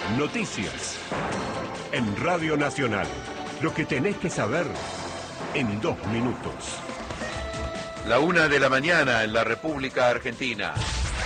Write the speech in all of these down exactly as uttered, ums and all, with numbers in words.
Noticias. En Radio Nacional. Lo que tenés que saber en dos minutos. La una de la mañana en la República Argentina.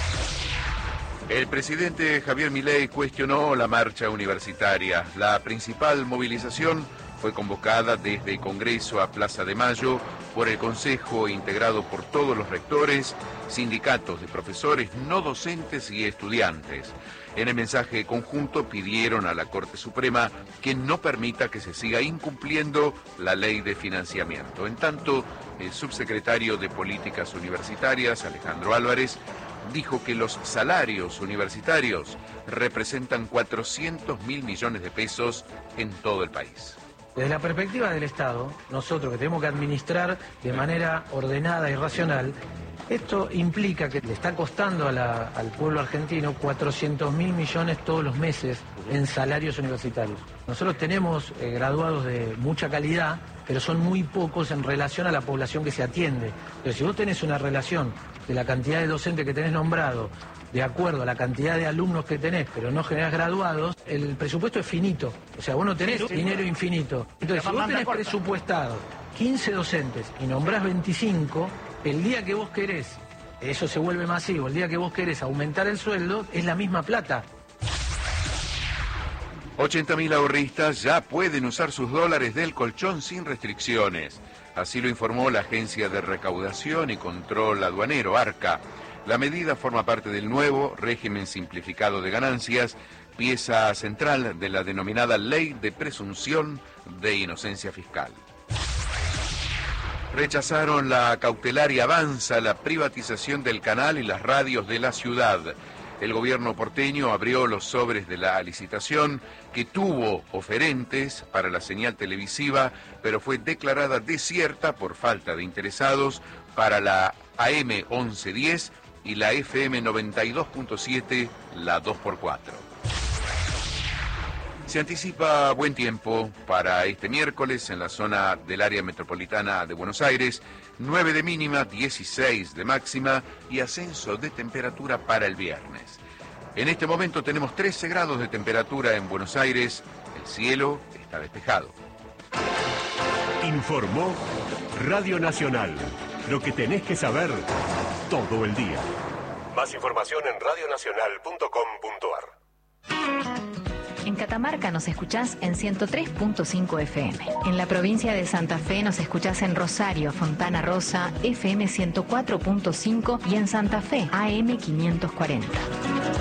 El presidente Javier Milei cuestionó la marcha universitaria. La principal movilización fue convocada desde el Congreso a Plaza de Mayo por el Consejo integrado por todos los rectores, sindicatos de profesores no docentes y estudiantes. En el mensaje conjunto pidieron a la Corte Suprema que no permita que se siga incumpliendo la ley de financiamiento. En tanto, el subsecretario de Políticas Universitarias, Alejandro Álvarez, dijo que los salarios universitarios representan cuatrocientos mil millones de pesos en todo el país. Desde la perspectiva del Estado, nosotros que tenemos que administrar de manera ordenada y racional, esto implica que le está costando a la, al pueblo argentino cuatrocientos mil millones todos los meses en salarios universitarios. Nosotros tenemos eh, graduados de mucha calidad, pero son muy pocos en relación a la población que se atiende. Entonces, si vos tenés una relación de la cantidad de docentes que tenés nombrado, de acuerdo a la cantidad de alumnos que tenés, pero no generás graduados, el presupuesto es finito. O sea, vos no tenés sí, dinero infinito. Entonces, si vos tenés presupuestado quince docentes y nombrás veinticinco, el día que vos querés, eso se vuelve masivo, el día que vos querés aumentar el sueldo, es la misma plata. ochenta mil ahorristas ya pueden usar sus dólares del colchón sin restricciones. Así lo informó la Agencia de Recaudación y Control Aduanero, ARCA. La medida forma parte del nuevo régimen simplificado de ganancias, pieza central de la denominada Ley de Presunción de Inocencia Fiscal. Rechazaron la cautelar y avanza la privatización del canal y las radios de la ciudad. El gobierno porteño abrió los sobres de la licitación que tuvo oferentes para la señal televisiva, pero fue declarada desierta por falta de interesados para la A M once diez y la F M noventa y dos punto siete, la dos por cuatro. Se anticipa buen tiempo para este miércoles en la zona del área metropolitana de Buenos Aires, nueve de mínima, dieciséis de máxima y ascenso de temperatura para el viernes. En este momento tenemos trece grados de temperatura en Buenos Aires, el cielo está despejado. Informó Radio Nacional, lo que tenés que saber todo el día. Más información en radio nacional punto com punto ar. En Catamarca nos escuchás en ciento tres punto cinco F M. En la provincia de Santa Fe nos escuchás en Rosario, Fontana Rosa, F M ciento cuatro punto cinco y en Santa Fe, A M quinientos cuarenta.